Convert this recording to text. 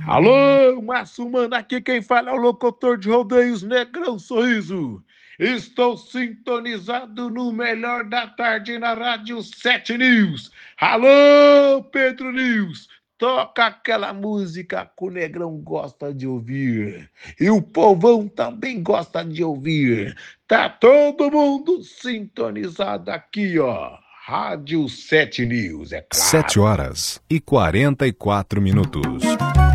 Alô, Márcio Mano, aqui quem fala é o locutor de rodeios Negrão Sorriso. Estou sintonizado no melhor da tarde na Rádio 7 News. Alô, Pedro News, toca aquela música que o Negrão gosta de ouvir. E o povão também gosta de ouvir. Tá todo mundo sintonizado aqui, ó. Rádio 7 News, é Sete claro. horas e 44 minutos.